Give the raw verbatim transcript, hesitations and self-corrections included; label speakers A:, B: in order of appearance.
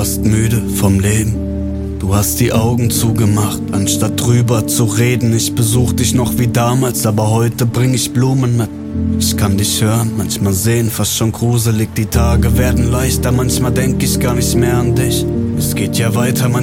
A: warst müde vom Leben. Du hast die Augen zugemacht, anstatt drüber zu reden. Ich besuch dich noch wie damals, aber heute bring ich Blumen mit. Ich kann dich hören, manchmal sehen, fast schon gruselig. Die Tage werden leichter, manchmal denk ich gar nicht mehr an dich. Es geht ja weiter, manchmal